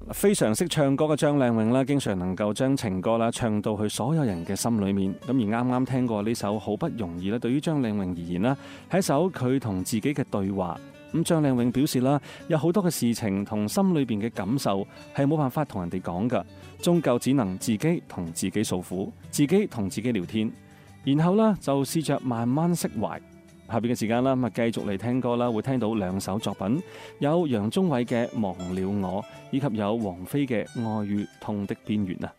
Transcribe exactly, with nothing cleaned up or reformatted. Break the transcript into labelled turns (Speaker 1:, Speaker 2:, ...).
Speaker 1: 非常識唱歌嘅張靚穎啦，經常能夠將情歌啦唱到去所有人嘅心裏面。咁而啱啱聽過呢首好不容易咧，對於張靚穎而言啦，係一首佢同自己嘅對話。咁張靚穎表示啦，有好多嘅事情同心裏邊嘅感受係冇辦法同人哋講噶，終究只能自己同自己訴苦，自己同自己聊天，然後呢，就試着慢慢釋懷。下邊嘅時間啦，咁啊繼續嚟聽歌啦，會聽到兩首作品，有楊宗緯嘅《忘了我》，以及有王菲嘅《愛與痛的邊緣》啊。